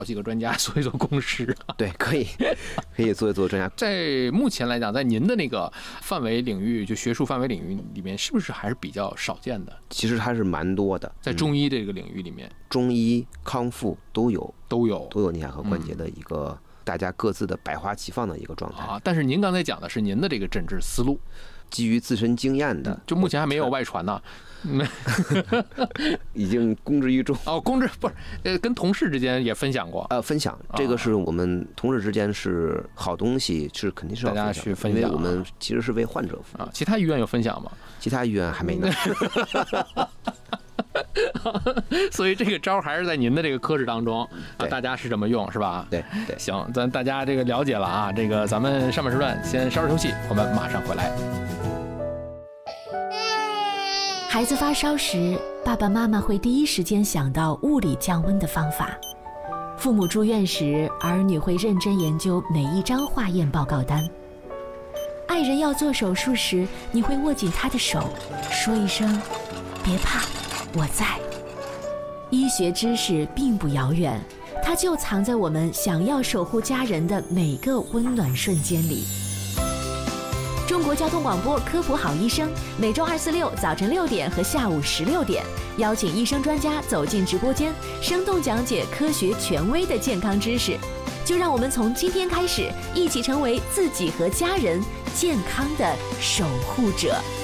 几个专家做一做共识。 对，可以做一做专家。 在目前来讲，在您的那个范围领域，就学术范围领域里面，是不是还是比较少见的？ 其实还是蛮多的， 在中医这个领域里面， 中医、康复都有颞下颌关节的一个大家各自的百花齐放的一个状态但是您刚才讲的是您的这个诊治思路， 基于自身经验的， 就目前还没有外传呢。 已经公之于众。 公之不是，跟同事之间也分享过。 分享这个是我们同事之间是好东西，是肯定是要大家去分享， 因为我们其实是为患者服务。 其他医院有分享吗？ 其他医院还没呢。 所以这个招还是在您的这个科室当中大家是这么用，是吧？ 对， 行，咱大家这个了解了啊。这个咱们上半时段先稍事休息，我们马上回来。 孩子发烧时，爸爸妈妈会第一时间想到物理降温的方法；父母住院时，儿女会认真研究每一张化验报告单；爱人要做手术时，你会握紧他的手，说一声“别怕，我在”。医学知识并不遥远，它就藏在我们想要守护家人的每个温暖瞬间里。中国交通广播科普好医生，每周2、4、6早晨6点和下午16点，邀请医生专家走进直播间，生动讲解科学权威的健康知识。就让我们从今天开始，一起成为自己和家人健康的守护者。